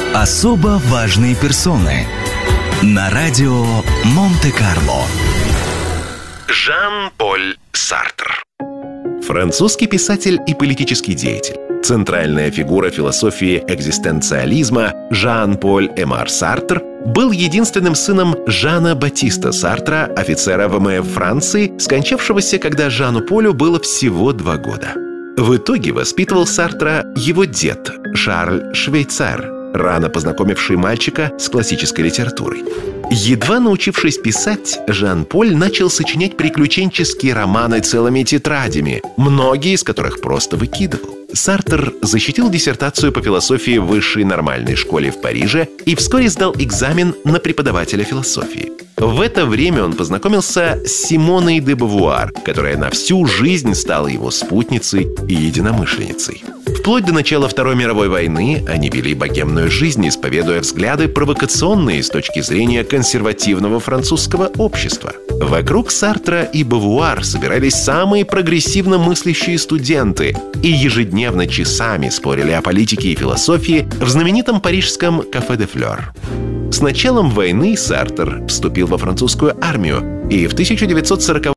Особо важные персоны на радио Монте-Карло. Жан-Поль Сартр. Французский писатель и политический деятель. Центральная фигура философии экзистенциализма Жан-Поль Эмар Сартр был единственным сыном Жана Батиста Сартра, офицера ВМФ Франции, скончавшегося, когда Жану Полю было всего 2 года. В итоге воспитывал Сартра его дед Шарль Швейцар, рано познакомивший мальчика с классической литературой. Едва научившись писать, Жан-Поль начал сочинять приключенческие романы целыми тетрадями, многие из которых просто выкидывал. Сартр защитил диссертацию по философии в высшей нормальной школе в Париже и вскоре сдал экзамен на преподавателя философии. В это время он познакомился с Симоной де Бовуар, которая на всю жизнь стала его спутницей и единомышленницей. Вплоть до начала Второй мировой войны они вели богемную жизнь, исповедуя взгляды, провокационные с точки зрения консервативного французского общества. Вокруг Сартра и Бовуар собирались самые прогрессивно мыслящие студенты и ежедневно часами спорили о политике и философии в знаменитом парижском «Кафе де Флёр». С началом войны Сартр вступил во французскую армию и в 1940